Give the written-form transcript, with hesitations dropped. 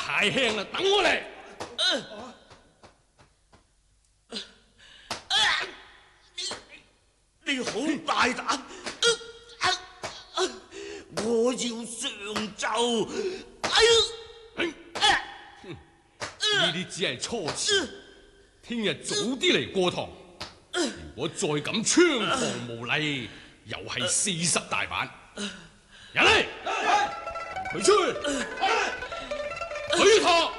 太輕啦，等我嚟。 你好大膽！我要上奏。 呢啲只係初次，聽日早啲嚟過堂。如果再敢猖狂無禮，又係40大板。人嚟，佢出去，許堂。